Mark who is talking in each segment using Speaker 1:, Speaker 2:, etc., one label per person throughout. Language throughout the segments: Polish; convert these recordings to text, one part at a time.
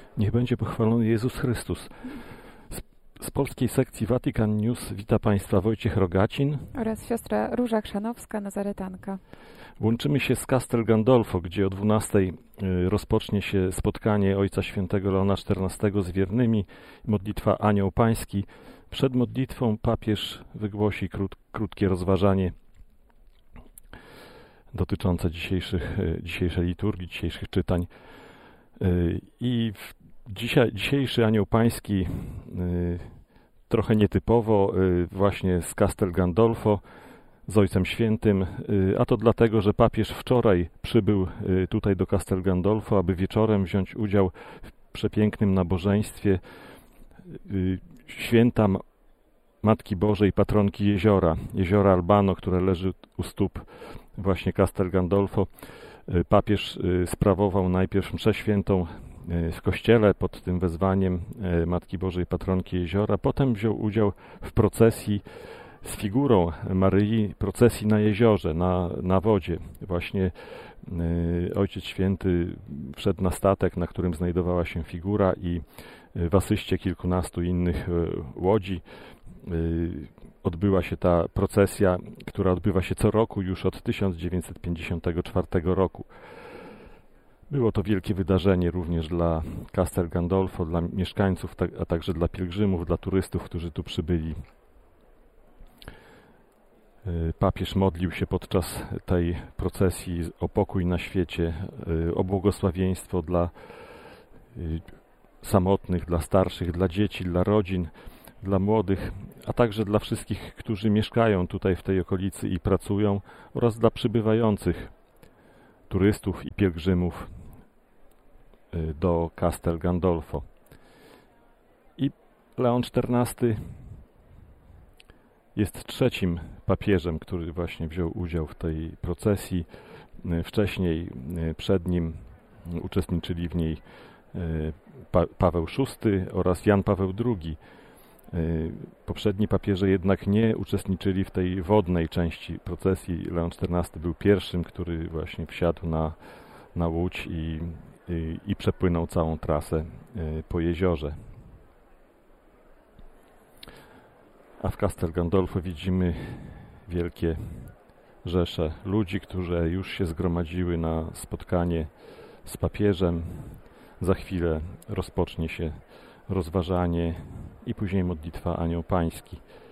Speaker 1: Niech będzie pochwalony Jezus Chrystus. Z polskiej sekcji Vatican News wita Państwa Wojciech Rogacin
Speaker 2: oraz siostra Róża Chrzanowska, nazaretanka.
Speaker 1: Łączymy się z Castel Gandolfo, gdzie o 12:00 rozpocznie się spotkanie Ojca Świętego Leona XIV z wiernymi, modlitwa Anioł Pański. Przed modlitwą papież wygłosi krótkie rozważanie dotyczące dzisiejszej liturgii, dzisiejszych czytań. I dzisiejszy Anioł Pański trochę nietypowo właśnie z Castel Gandolfo, z Ojcem Świętym, a to dlatego, że papież wczoraj przybył tutaj do Castel Gandolfo, aby wieczorem wziąć udział w przepięknym nabożeństwie święta Matki Bożej, patronki jeziora Albano, które leży u stóp właśnie Castel Gandolfo. Papież sprawował najpierw mszę świętą w kościele pod tym wezwaniem Matki Bożej, patronki jeziora. Potem wziął udział w procesji z figurą Maryi, procesji na jeziorze, na wodzie. Właśnie Ojciec Święty wszedł na statek, na którym znajdowała się figura, i w asyście kilkunastu innych łodzi odbyła się ta procesja, która odbywa się co roku już od 1954 roku. Było to wielkie wydarzenie również dla Castel Gandolfo, dla mieszkańców, a także dla pielgrzymów, dla turystów, którzy tu przybyli. Papież modlił się podczas tej procesji o pokój na świecie, o błogosławieństwo dla samotnych, dla starszych, dla dzieci, dla rodzin, dla młodych, a także dla wszystkich, którzy mieszkają tutaj w tej okolicy i pracują, oraz dla przybywających turystów i pielgrzymów do Castel Gandolfo. I Leon XIV jest trzecim papieżem, który właśnie wziął udział w tej procesji. Wcześniej przed nim uczestniczyli w niej Paweł VI oraz Jan Paweł II. Poprzedni papieże jednak nie uczestniczyli w tej wodnej części procesji. Leon XIV był pierwszym, który właśnie wsiadł na łódź i przepłynął całą trasę po jeziorze. A w Castel Gandolfo widzimy wielkie rzesze ludzi, które już się zgromadziły na spotkanie z papieżem. Za chwilę rozpocznie się rozważanie i później modlitwa Anioł Pański.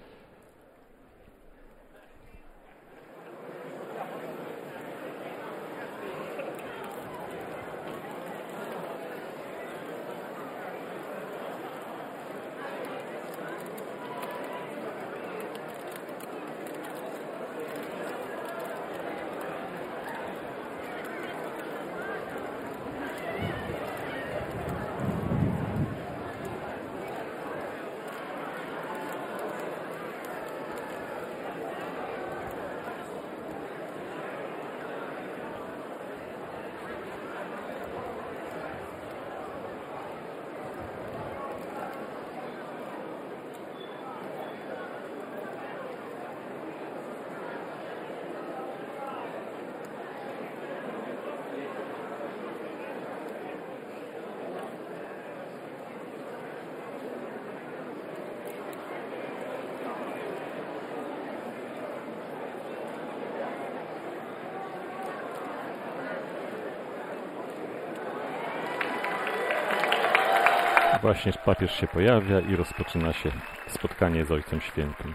Speaker 1: Właśnie papież się pojawia i rozpoczyna się spotkanie z Ojcem Świętym.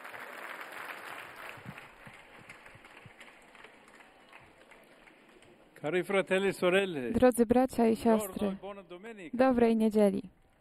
Speaker 2: Drodzy bracia i siostry, dobrej niedzieli.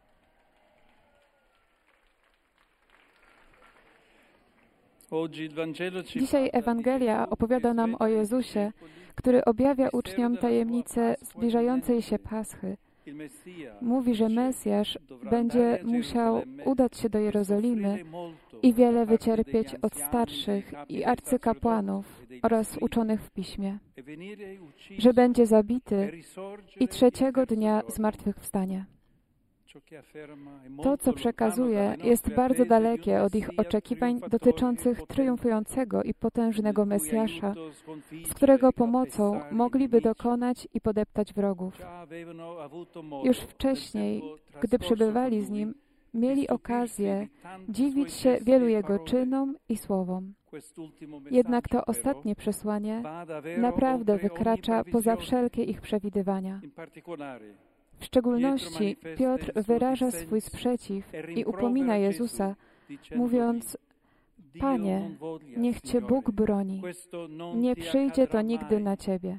Speaker 2: Dzisiaj Ewangelia opowiada nam o Jezusie, który objawia uczniom tajemnicę zbliżającej się Paschy. Mówi, że Mesjasz będzie musiał udać się do Jerozolimy i wiele wycierpieć od starszych i arcykapłanów oraz uczonych w Piśmie, że będzie zabity i trzeciego dnia zmartwychwstanie. To, co przekazuje, jest bardzo dalekie od ich oczekiwań dotyczących triumfującego i potężnego Mesjasza, z którego pomocą mogliby dokonać i podeptać wrogów. Już wcześniej, gdy przebywali z Nim, mieli okazję dziwić się wielu Jego czynom i słowom. Jednak to ostatnie przesłanie naprawdę wykracza poza wszelkie ich przewidywania. W szczególności Piotr wyraża swój sprzeciw i upomina Jezusa, mówiąc: Panie, niech Cię Bóg broni, nie przyjdzie to nigdy na Ciebie.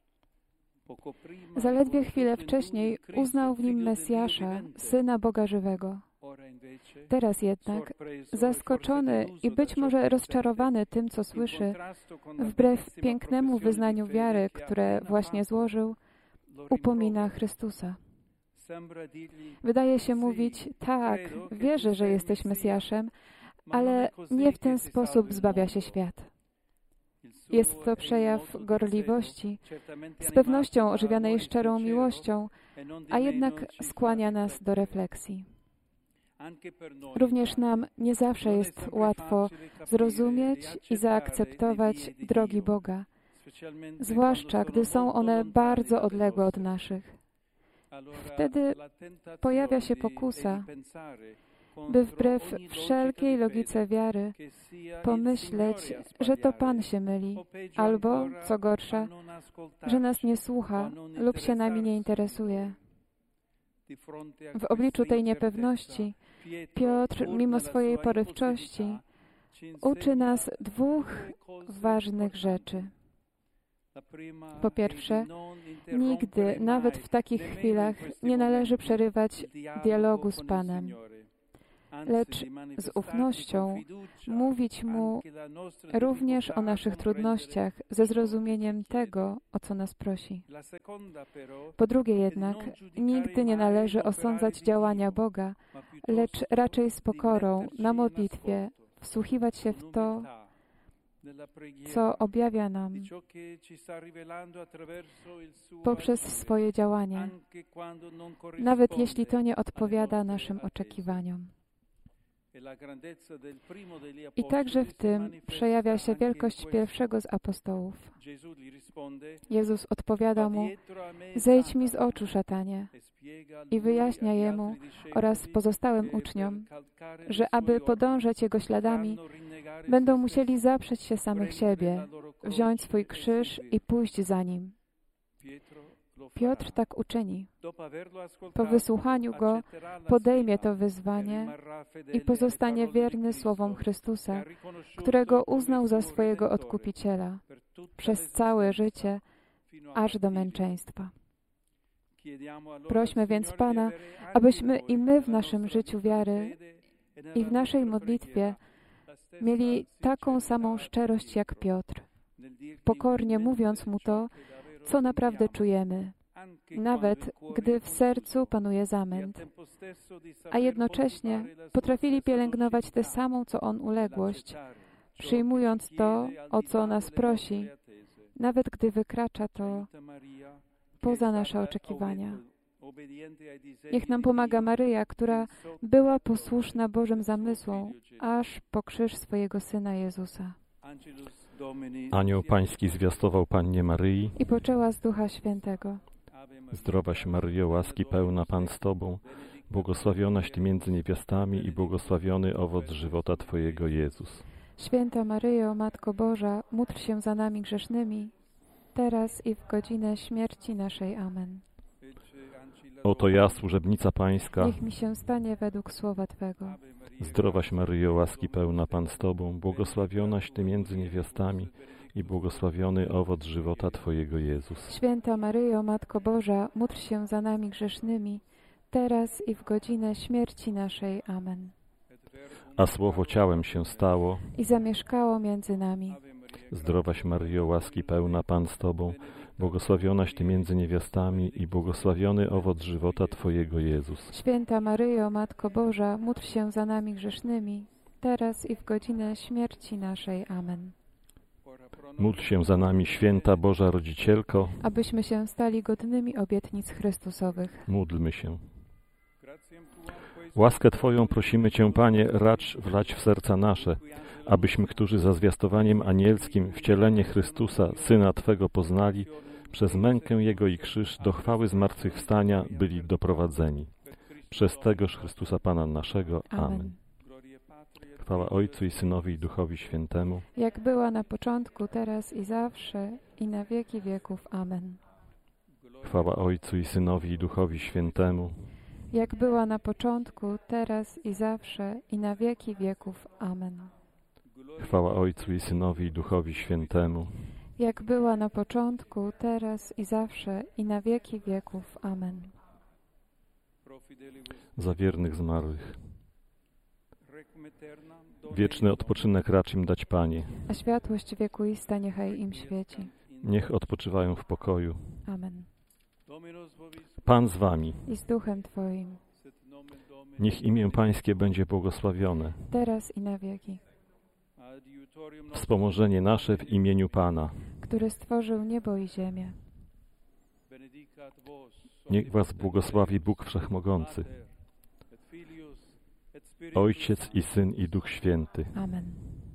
Speaker 2: Zaledwie chwilę wcześniej uznał w nim Mesjasza, Syna Boga żywego. Teraz jednak, zaskoczony i być może rozczarowany tym, co słyszy, wbrew pięknemu wyznaniu wiary, które właśnie złożył, upomina Chrystusa. Wydaje się mówić: tak, wierzę, że jesteś Mesjaszem, ale nie w ten sposób zbawia się świat. Jest to przejaw gorliwości, z pewnością ożywianej szczerą miłością, a jednak skłania nas do refleksji. Również nam nie zawsze jest łatwo zrozumieć i zaakceptować drogi Boga, zwłaszcza gdy są one bardzo odległe od naszych. Wtedy pojawia się pokusa, by wbrew wszelkiej logice wiary pomyśleć, że to Pan się myli, albo, co gorsza, że nas nie słucha lub się nami nie interesuje. W obliczu tej niepewności Piotr, mimo swojej porywczości, uczy nas dwóch ważnych rzeczy. Po pierwsze, nigdy, nawet w takich chwilach, nie należy przerywać dialogu z Panem, lecz z ufnością mówić Mu również o naszych trudnościach ze zrozumieniem tego, o co nas prosi. Po drugie jednak, nigdy nie należy osądzać działania Boga, lecz raczej z pokorą, na modlitwie, wsłuchiwać się w to, co objawia nam poprzez swoje działania, nawet jeśli to nie odpowiada naszym oczekiwaniom. I także w tym przejawia się wielkość pierwszego z apostołów. Jezus odpowiada mu: zejdź mi z oczu, szatanie, i wyjaśnia jemu oraz pozostałym uczniom, że aby podążać Jego śladami, będą musieli zaprzeć się samych siebie, wziąć swój krzyż i pójść za Nim. Piotr tak uczyni. Po wysłuchaniu Go podejmie to wyzwanie i pozostanie wierny słowom Chrystusa, którego uznał za swojego Odkupiciela przez całe życie, aż do męczeństwa. Prośmy więc Pana, abyśmy i my w naszym życiu wiary i w naszej modlitwie mieli taką samą szczerość jak Piotr, pokornie mówiąc Mu to, co naprawdę czujemy, nawet gdy w sercu panuje zamęt, a jednocześnie potrafili pielęgnować tę samą, co On, uległość, przyjmując to, o co nas prosi, nawet gdy wykracza to poza nasze oczekiwania. Niech nam pomaga Maryja, która była posłuszna Bożym zamysłom, aż po krzyż swojego Syna Jezusa.
Speaker 1: Anioł Pański zwiastował Pannie Maryi
Speaker 2: I poczęła z Ducha Świętego.
Speaker 1: Zdrowaś Maryjo, łaski pełna, Pan z Tobą, błogosławionaś Ty między niewiastami i błogosławiony owoc żywota Twojego, Jezus.
Speaker 2: Święta Maryjo, Matko Boża, módl się za nami grzesznymi, teraz i w godzinę śmierci naszej. Amen.
Speaker 1: Oto ja, służebnica Pańska.
Speaker 2: Niech mi się stanie według słowa Twego.
Speaker 1: Zdrowaś Maryjo, łaski pełna, Pan z Tobą, błogosławionaś Ty między niewiastami i błogosławiony owoc żywota Twojego, Jezus.
Speaker 2: Święta Maryjo, Matko Boża, módl się za nami grzesznymi, teraz i w godzinę śmierci naszej. Amen.
Speaker 1: A Słowo ciałem się stało
Speaker 2: i zamieszkało między nami.
Speaker 1: Zdrowaś Maryjo, łaski pełna, Pan z Tobą, błogosławionaś Ty między niewiastami i błogosławiony owoc żywota Twojego, Jezus.
Speaker 2: Święta Maryjo, Matko Boża, módl się za nami grzesznymi, teraz i w godzinę śmierci naszej. Amen.
Speaker 1: Módl się za nami, święta Boża Rodzicielko,
Speaker 2: abyśmy się stali godnymi obietnic Chrystusowych.
Speaker 1: Módlmy się. Łaskę Twoją prosimy Cię, Panie, racz wlać w serca nasze, abyśmy, którzy za zwiastowaniem anielskim wcielenie Chrystusa, Syna Twego poznali, przez mękę Jego i krzyż do chwały zmartwychwstania byli doprowadzeni. Przez tegoż Chrystusa Pana naszego. Amen. Chwała Ojcu i Synowi i Duchowi Świętemu.
Speaker 2: Jak była na początku, teraz i zawsze, i na wieki wieków. Amen.
Speaker 1: Chwała Ojcu i Synowi i Duchowi Świętemu.
Speaker 2: Jak była na początku, teraz i zawsze, i na wieki wieków. Amen.
Speaker 1: Chwała Ojcu i Synowi i Duchowi Świętemu.
Speaker 2: Jak była na początku, teraz i zawsze, i na wieki wieków. Amen.
Speaker 1: Za wiernych zmarłych. Wieczny odpoczynek racz im dać, Panie.
Speaker 2: A światłość wiekuista niechaj im świeci.
Speaker 1: Niech odpoczywają w pokoju.
Speaker 2: Amen.
Speaker 1: Pan z Wami.
Speaker 2: I z duchem Twoim.
Speaker 1: Niech imię Pańskie będzie błogosławione.
Speaker 2: Teraz i na wieki.
Speaker 1: Wspomożenie nasze w imieniu Pana.
Speaker 2: Który stworzył niebo i ziemię.
Speaker 1: Niech Was błogosławi Bóg Wszechmogący, Ojciec i Syn i Duch Święty.
Speaker 2: Amen.